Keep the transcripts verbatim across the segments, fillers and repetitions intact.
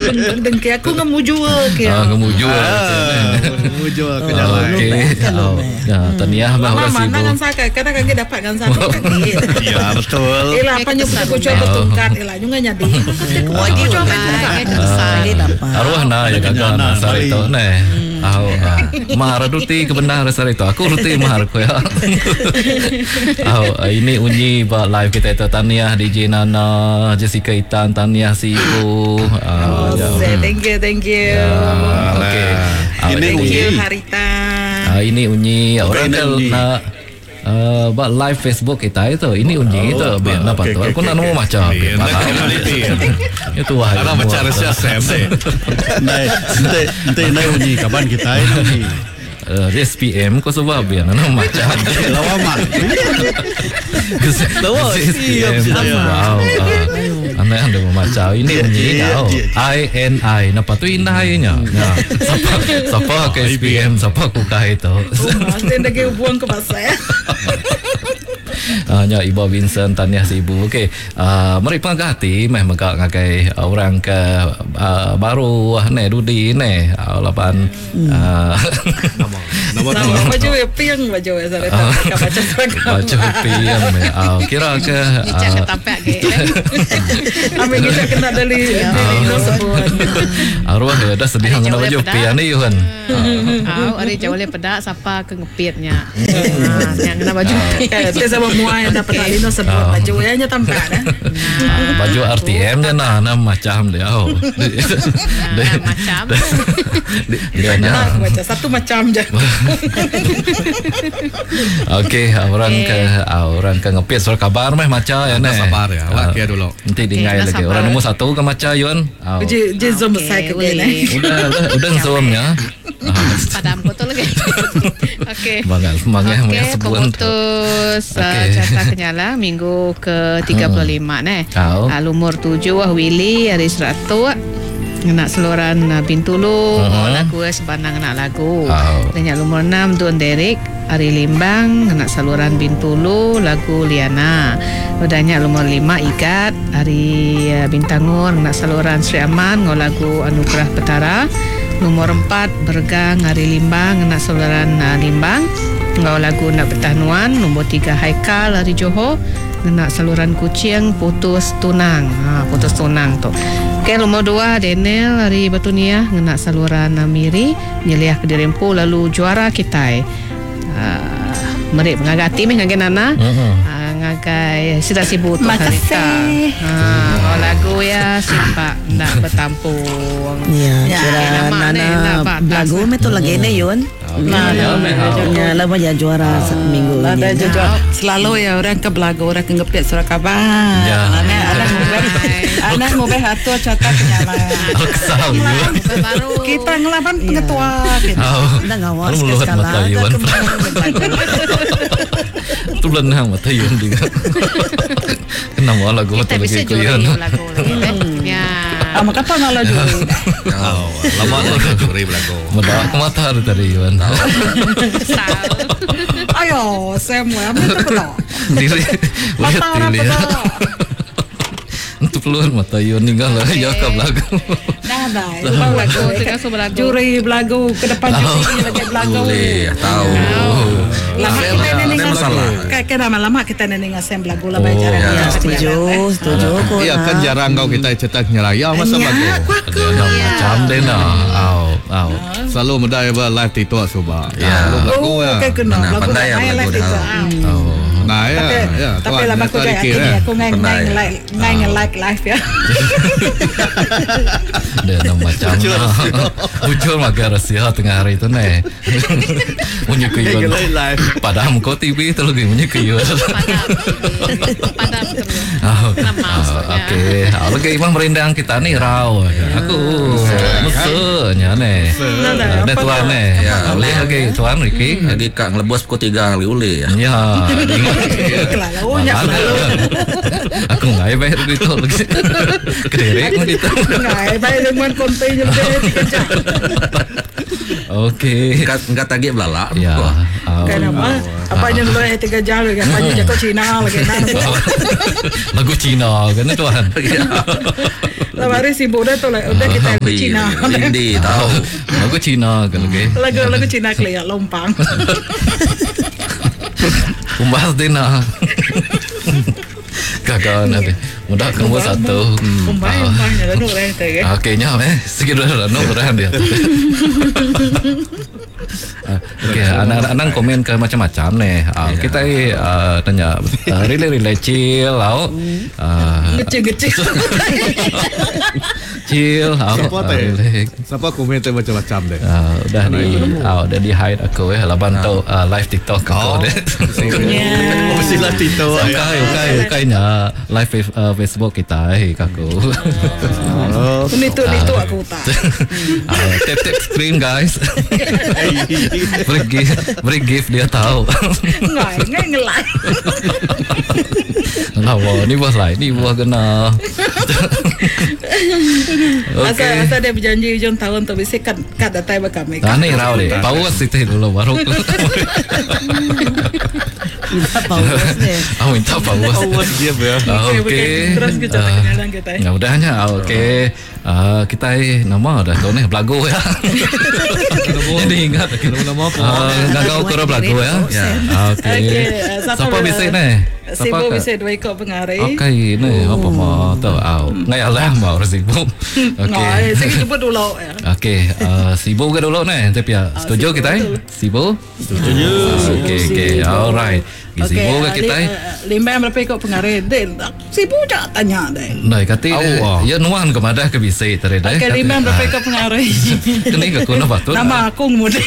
dengki aku ngemujua ke. Ah, ngemujua. Ngemujua ke jalan. Okey. Ya, tahniah bah orang Mama sibuk. dengan saya kadang kaki dapat kan saya. Ya betul. Elah apa nyebut aku coba tungkat elah nyunga nyadi. Wadi coba Ah, arwah na ya kakak na sari to ne. Au, mahar ruti kebenar sari to. Aku ruti mahar ko ya. Au, ini Unyi ba live kita itu tahniah D J Nana, Jessica Itan, tahniah si Ibu. Ah, ya. Thank you, thank you. Ya, okey. Ah, Ini Thank Unyi. you Harita. Ah, ini Unyi orang Ini kan Unyi. nak uh, buat live Facebook kita itu. Ini Unyi itu biar apa okey, tu. okey, Aku okey, nak nombor okey. macam. Iya, nak kena lipin. Itu wah. Ada macam rasa Sam deh. Nai, nanti nanti nai Unyi kapan kita ini. Uh, S P M kau sebab biar nama macam. Lawa mak. Lawa, S P M. siap, siap. Wow. Aneh ada macam ini Unyi kau. I N I. Napa tu indahnya? Ya. Siapa siapa ke S P M? Siapa aku kah itu? Oh, masih nak ke buang ke pasar. Hanya Ibu Vincent tahniah si ibu. Okey, uh, mari penghati meh megak ngakai uh, orang ke uh, baru ne Dudi ne uh, lapan uh, Nama Nama baju piang baju saya tak baca seragam. baca piam me uh, kira ke Cicak uh, ketampak ke. Ambil kita kena dari dari no sebut. arwah ya dah sedih Ada ngana jauh baju daripada. pian ni Yuhan. Au, ada jauh le pedak siapa ke ngepitnya. Yang kena baju pit. Dia sama muai dapat dari no sebut baju ya nya tampak dah. Uh, baju R T M je nah nah macam dia. Oh. Nah, macam. Dia Nah, nya. baca satu macam je. Okey, orang ke orang ke ngepit surat kabar meh macam ya ne. sabar ya, awak kira dulu. Nanti Okey, dengar dah lagi. sabar. Orang nombor satu ke macam Yuan. Oh. Je je zoom besar ke dia ni. Udah udah udah zoomnya. Padam betul lagi. Okey. Bangal semangat Okey, yang sebulan. pemutus uh, Okey. carta kenyala minggu ke tiga puluh lima ne. Au. Uh, lumur tujuh wah Willy hari seratus nak seluruhan uh, Bintulu Uh-huh. lagu sebanang nak lagu. Au. Dan yang lumur enam Don Derek Ari Limbang nak saluran Bintulu lagu Liana. Dan yang lumur lima Ikat Ari uh, Bintangur nak saluran Sri Aman ngau lagu Anugerah Petara. Nomor empat Bergang Ari Limbang nak saluran uh, Limbang ngau lagu Nak Bertahanuan. Nombor tiga Haikal Ari Johor nak saluran Kucing Putus Tunang. Ha, Putus Tunang tu. Okey, nombor dua Daniel Ari Batunia nak saluran uh, Miri Nyeliah Kedirempu lalu Juara Kitai. Uh, Merik mengagati meh ngagai Nana. Uh-huh. Uh, ngagai sudah sibuk tu Makasih. Ha, ngau lagu ya simpak nak bertampung. Ya, Ya, kira nama ni, Nana nama lagu atas. metu lagi ni Yun. Nah, ya meh. Ya, lama ya juara minggu Ada ni. juga selalu ya orang ke belagu orang ke ngepit surat kabar. Ya. Anak anak mau anak mau atur catat kenyala. Kesal Yuan. Baru Kita ngelaban pengetua gitu. Oh. Dah ngawas Baru ke melihat skala. mata Yuan. Tu lenang mata Yuan juga. Kenapa lagu kita tu bisa lagi juri Yuan? lagu lagi eh. Ya. Ah, maka apa ngalah juga. Oh, lama lagi curi belagu. Mendak ke mata hari tadi Yuan. Sal. Ayo, saya mau ambil tu kalau. Diri Mata lihat orang diri. pada. Untuk keluar mata Yuan tinggal lah ya ke lagu. Dah dah. Itu belagu. Tengah so belagu. Juri belagu ke depan juri lagi belagu. Boleh, tahu. Lama Saya kita ada- ni ada masalah. Kayak kena lama kita ni ngasem belagu lah Oh, baca. Ya, setuju, setuju ko. Iya kan jarang kau kita cetak nyelaya masa belagu. aku Dia nak macam dia nak. Au, au. Selalu medai ba live itu suba. Ya. Selalu belagu Oh, ya. kayak kena Mana belagu pandai ya highlight belagu itu. dah. Oh. Nah ya, Tapi ya. tapi lama aku jadi jadi akhirnya aku ngai Pandai. ngai like ngai ngai like live ya. Dia nak macam Bujur maga rahsia tengah hari tu ni. Punya kuyuan. Padahal kau T V tu lagi punya kuyuan. Padam. Padam terus. Oh, Kena maksudnya. okey. Ah, lagi imam merindang kita ni raw. Aku musuhnya ni. Ni tuan ni. Ya, Boleh lagi tuan Ricky. Jadi kak ngelebos pukul tiga kali uli ya. Ya, ingat Kelala unya lalu. Aku ngai bayar gitu lagi. Kederek mo dito. Ngai bayar dengan konten yang tiga jam. Okey. Enggak enggak tagih belala. Ya. Kenapa? Apa yang lo tiga jam lagi? Apa yang jatuh Cina lagi? Lagu Cina kan tuan. Lawari si Buddha tu lah. Udah kita lagu Cina. Lindi tahu. Lagu Cina kan lagi. Lagu lagu Cina kelihatan lompang. Kumbas din na. Kakak nanti. Mudah kamu satu. Kumbang kumbang ya lalu orang tu. Okey nya eh. Sikit dah no orang dia. Okey, anak-anak komen ke macam-macam nih. Uh, kita uh, tanya uh, really-really chill, au. Uh, Gecil-gecil. chill, au. Siapa teh? Siapa komen teh macam-macam deh. Uh, udah di uh, udah di hide aku eh laban tau uh, live TikTok aku deh. Mesti lah Tito. Okai, okai, okainya live uh, Facebook kita eh aku. Ini tu ini tu aku tak. Uh, tap tap screen guys. Beri gift, beri gift dia tahu. Ngai ngai ngelai. Kenapa? Ni buah lain, ni buah kena. Asal asal dia berjanji hujung tahun tu bisa kad kad datai berkami. Nah, ni rau deh. Pawas itu dulu baru. Minta paus deh. Aku minta pawas. Awas dia ya. Okey. Terus kita kenalan kita. Ya udahnya. Okey. Uh, kita eh nama dah tahu ni belagu ya. Jadi ingat kita nama apa? Enggak kau kau belagu ya. Okey. Siapa bisa ni? Siapa bisa dua ikut pengarai? Okey, ni apa mau tahu? Au. Ngai alah mau sibuk. Okey. Ngai, saya jemput dulu ya. Okey, uh, sibuk ke dulu ni? Tapi ya, setuju kita eh? Sibuk? Setuju. Okey, okey. Alright. Sibuk ke kita eh? Limbah berapa ikut pengarai? Deh, sibuk tak tanya deh. Nah, kata ya nuan kemana ke bisa tadi dah. Okey, limbah berapa ikut pengarai? Kini ke kuna batu. Nama aku muda.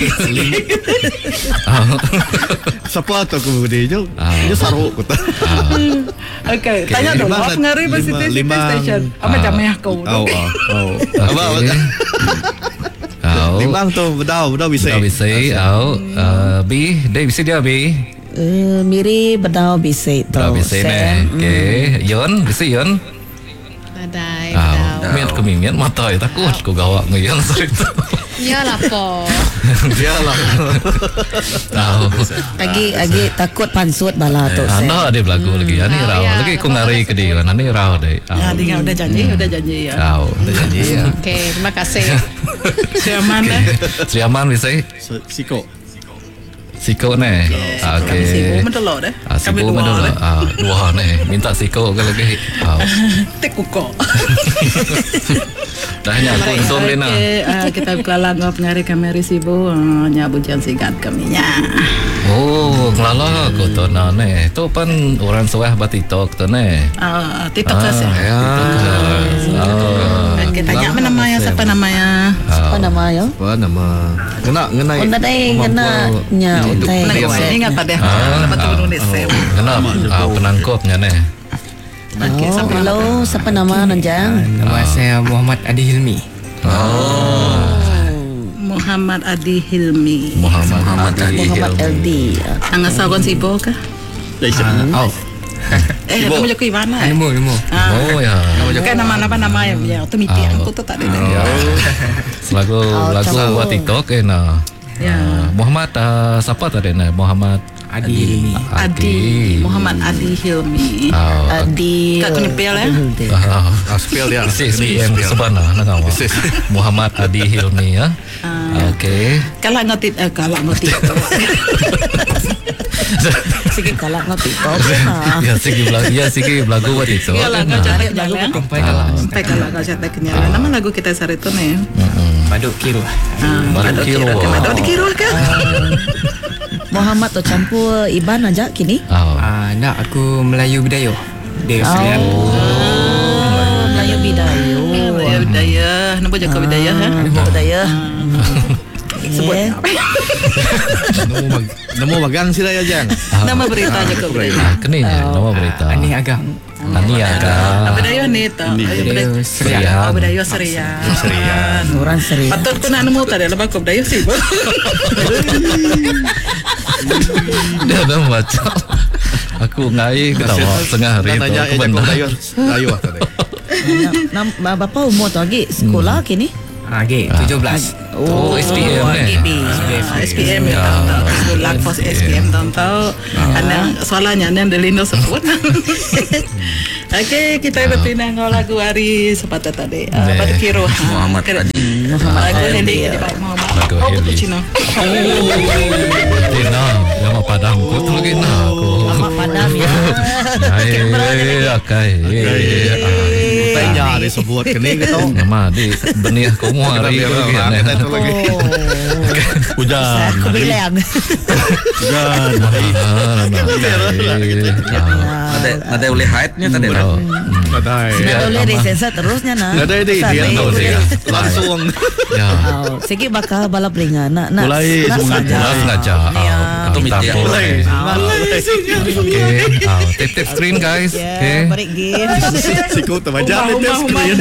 Siapa tu kemudian je? Dia saruk kota. Okey, tanya dulu. Apa pengarai pasti station? Apa jamnya kau? Oh, oh. Apa? Au. Limbang tu bedau, bedau bisa. Bedau bisa. Au. Bi, deh bisa dia bi. Eh, miri bedau bisa tu. Bedau bisa ni. Okey. Yon, bisa Yon. Badai, Au. badau. Miat kemimian mata ya takut ku gawak ngayon cerita. Iyalah po. Dialah. Tahu. Lagi lagi takut pansut bala tu. Anda ada belagu lagi. Ani Oh, rau. ya. Lagi ku ngari ke dia. Ani rau deh. Ya, tinggal udah janji, udah janji ya. Au. Udah janji ya. Okey, terima kasih. Siaman eh. Sri Aman bisa. Siko. Siko ni. Okey. Sibuk mendelok deh. Ah, sibuk mana lah. Ah, dua ni. Minta siko ke lagi. Ah. Tek kuko. Dah nya aku insum Lena. Okey, ah, kita kelalang ngop ngari kamera sibuk ah, nyabu jan sigat kami nya. Oh, ngelala ko to na ni. To pan orang suah ba TikTok to ni. Ah, TikTok kasih. Ya. Ah. Kita tanya apa namanya, siapa namanya? Apa nama yo? Apa nama? Ngena ngena. Onda dai ngena nya utai. Saya ingat tadi. Ah, Lepas tu ah, nulis saya. Kenapa? Ah, penangkapnya ni. Okey, Oh, siapa hello, siapa nama Nanjang? Nama saya Muhammad Adi Hilmi. Muhammad Adi Hilmi. Muhammad Adi. Muhammad L D. Angga sawan sibuk ke? Oh, Eh, nama jago Ivana. nemu nemu. Oh ya. Kan nama-nama nama yang ya, tu miti aku tu tak ada. Ya. Selagu lagu buat TikTok eh nah. Ya. Muhammad uh, siapa tadi nah? Muhammad Adi Hilmi. Adi. Muhammad Adi Hilmi. Oh, Adi. Kak nyepel ya? ah, Spell dia. si si yang sebenarnya nak awak. Muhammad Adi Hilmi ya. Okey. Kalau ngotit, eh, kalau ngotit. Sikit kalak ngati kau. Ya segi belagu, ya segi belagu buat itu. Kalau nggak cari lagu, Sampai kalau sampai kalau nggak cari kenyala. Nama lagu kita sari tu nih. Baduk Kiro. Baduk Kiro. Baduk Kiro kan? Muhammad tu campur Iban aja kini. Oh. Ah, nak aku Melayu Bidayuh. Dia Oh, Australian. Melayu Bidayu. Ya budaya, nama jaga budaya ha. Budaya. Sebut Eh, Nemu mag nemu magang sila ya Jang. nama berita jaga budaya. Ah, kini nama berita. Ani Agam. Ani ada. Budaya ni tu. Budaya Bidayuh Serian. Oh, budaya Serian. Serian. orang seri. Patut tu nak nemu tadi lepas kau budaya sih. Dia ada macam. Aku ngai ke tahu tengah hari tu. Tanya Aku aja kau benar. layu. Layu ah tadi. Nam, nam, bapa umur tu lagi sekolah kini. Ah, okay, tujuh belas. Oh, S P M eh. S P M ya tahu. Sekolah pos S P M tahu. Anak soalannya yang Delindo sebut. Okey, kita berpindah ke lagu hari sepatah tadi. Nah. Pada kiro. Muhammad tadi. Lagu Heli di Pak Muhammad. Lagu Oh, Heli. betul Cina. Tina, yang mau padam ko tu lagi na ko. Lama padam ya. Ai, akai. Tanya disebut kening gitu. Nama di benih ko mu hari Kita lagi. biar kita itu lagi. Hujan. Aku bilang. Hujan. Ada ada oleh haidnya tadi. Badai. Nak boleh resensor terusnya nak. Ada di dia Sampai- tahu dia. Langsung. Ya. Oh, sikit bakal balap ringan nak nak. Mulai nak semangat. saja. Mulai sengaja. Ya. Itu media. Mulai. Okay. Tip tip screen guys. Ya, Okay. balik game. Siku terbaca Umah, di umah, screen.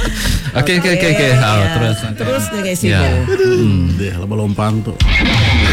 Okay okay okay okay. Ya. Terus. Terus dia guys Ya. sibuk. Dia lama lompang tu.